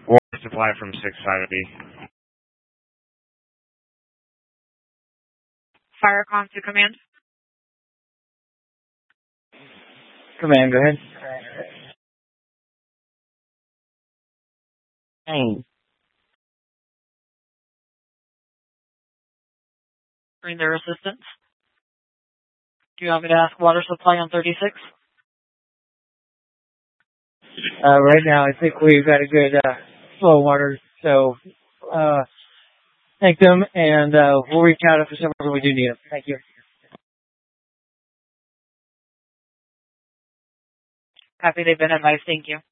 Water supply from 6-5B. Firecon to command. Command, go ahead. Hey. Bring their assistance. Do you want me to ask water supply on 36? Right now, I think we've got a good flow of water, so thank them, and we'll reach out if for some reason we do need them. Thank you. Happy they've been advised. Thank you.